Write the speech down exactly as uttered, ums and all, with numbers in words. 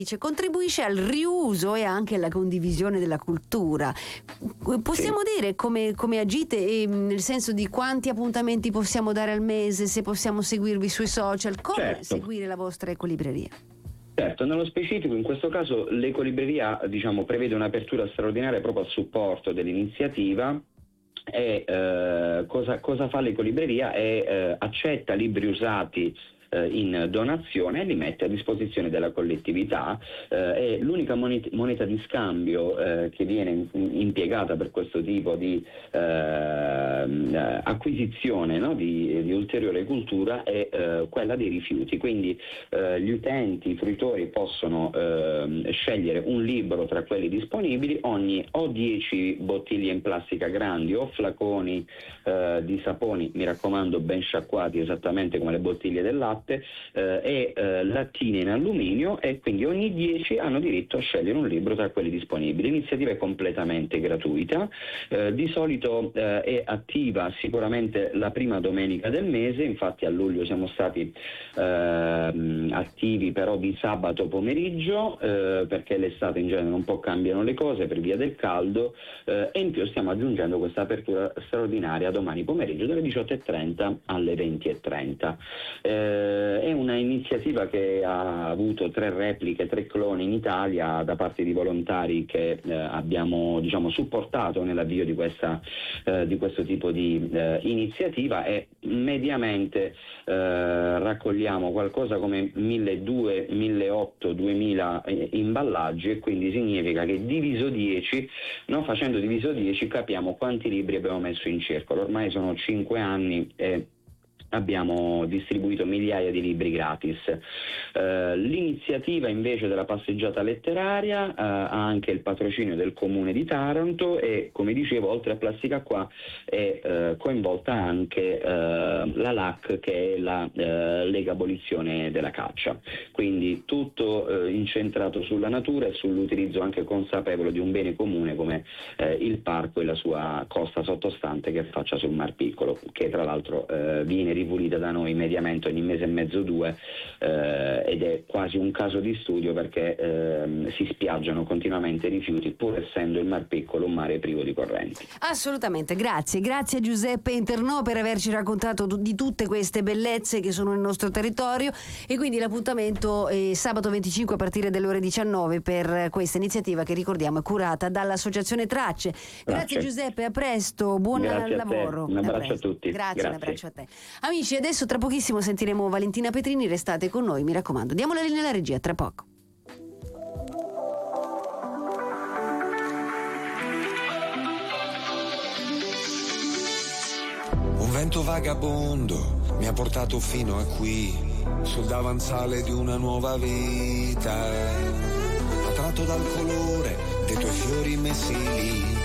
contribuisce al riuso e anche alla condivisione della cultura. Possiamo sì. dire come, come agite, eh, nel senso di quanti appuntamenti possiamo dare al mese, se possiamo seguirvi sui social, come certo. seguire la vostra ecolibreria? Certo, nello specifico in questo caso l'ecolibreria diciamo, prevede un'apertura straordinaria proprio al supporto dell'iniziativa. E eh, cosa, cosa fa l'ecolibreria? E, eh, accetta libri usati in donazione e li mette a disposizione della collettività. Eh, è l'unica moneta, moneta di scambio eh, che viene impiegata per questo tipo di eh, acquisizione, no? di, di ulteriore cultura è eh, quella dei rifiuti, quindi eh, gli utenti, i fruitori possono eh, scegliere un libro tra quelli disponibili, ogni o dieci bottiglie in plastica grandi o flaconi eh, di saponi, mi raccomando ben sciacquati esattamente come le bottiglie del latte, Eh, e eh, lattine in alluminio, e quindi ogni dieci hanno diritto a scegliere un libro tra quelli disponibili. L'iniziativa è completamente gratuita, eh, di solito eh, è attiva sicuramente la prima domenica del mese, infatti a luglio siamo stati eh, attivi però di sabato pomeriggio eh, perché l'estate in genere un po' cambiano le cose per via del caldo eh, e in più stiamo aggiungendo questa apertura straordinaria domani pomeriggio dalle diciotto e trenta alle venti e trenta. Eh, È una iniziativa che ha avuto tre repliche, tre cloni in Italia da parte di volontari che eh, abbiamo diciamo, supportato nell'avvio di, questa, eh, di questo tipo di eh, iniziativa, e mediamente eh, raccogliamo qualcosa come milleduecento, milleottocento, duemila imballaggi, e quindi significa che diviso dieci, no, facendo diviso dieci capiamo quanti libri abbiamo messo in circolo. Ormai sono cinque anni e abbiamo distribuito migliaia di libri gratis. Uh, l'iniziativa invece della passeggiata letteraria uh, ha anche il patrocinio del Comune di Taranto e, come dicevo, oltre a Plastica Qua è uh, coinvolta anche uh, la L A C, che è la uh, Lega Abolizione della Caccia. Quindi tutto uh, incentrato sulla natura e sull'utilizzo anche consapevole di un bene comune come uh, il parco e la sua costa sottostante che affaccia sul Mar Piccolo, che tra l'altro uh, viene ripulita da noi mediamente ogni mese e mezzo, due, eh, ed è quasi un caso di studio perché eh, si spiaggiano continuamente rifiuti, pur essendo il Mar Piccolo un mare privo di correnti. Assolutamente, grazie, grazie a Giuseppe Internò per averci raccontato di tutte queste bellezze che sono nel nostro territorio, e quindi l'appuntamento è sabato venticinque a partire dalle ore diciannove per questa iniziativa che, ricordiamo, è curata dall'associazione Tracce. Grazie, grazie Giuseppe, a presto, buon grazie lavoro. A te. Un abbraccio a, a tutti. Grazie, grazie, un abbraccio a te. Amici, adesso tra pochissimo sentiremo Valentina Petrini, restate con noi, mi raccomando. Diamo la linea alla regia, tra poco. Un vento vagabondo mi ha portato fino a qui, sul davanzale di una nuova vita, attratto dal colore dei tuoi fiori messi lì.